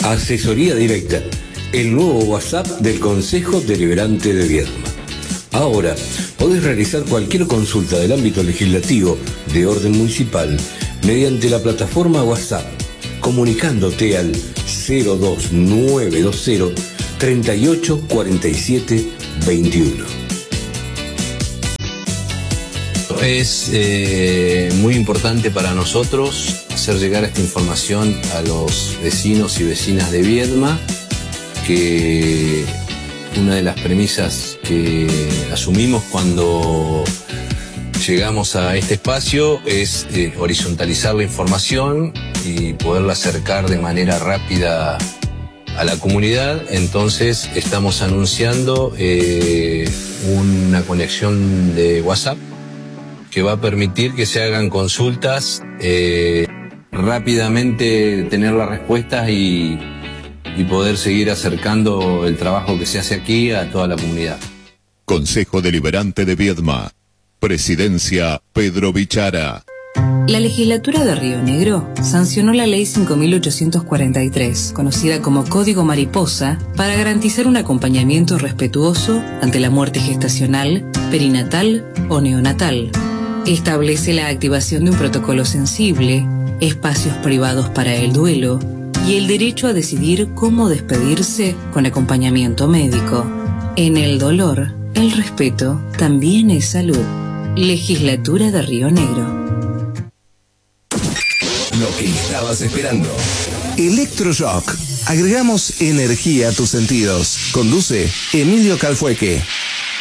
Asesoría directa, el nuevo WhatsApp del Consejo Deliberante de Viedma. Ahora podés realizar cualquier consulta del ámbito legislativo de orden municipal mediante la plataforma WhatsApp, comunicándote al 02920 38 47 21. Es muy importante para nosotros hacer llegar esta información a los vecinos y vecinas de Viedma, que una de las premisas que asumimos cuando llegamos a este espacio es horizontalizar la información y poderla acercar de manera rápida a la comunidad. Entonces estamos anunciando una conexión de WhatsApp que va a permitir que se hagan consultas, rápidamente tener las respuestas y poder seguir acercando el trabajo que se hace aquí a toda la comunidad. Consejo Deliberante de Viedma. Presidencia Pedro Bichara. La legislatura de Río Negro sancionó la ley 5.843, conocida como Código Mariposa, para garantizar un acompañamiento respetuoso ante la muerte gestacional, perinatal o neonatal. Establece la activación de un protocolo sensible, espacios privados para el duelo y el derecho a decidir cómo despedirse con acompañamiento médico. En el dolor, el respeto también es salud. Legislatura de Río Negro. Lo que estabas esperando. Electroshock. Agregamos energía a tus sentidos. Conduce Emilio Calfueque.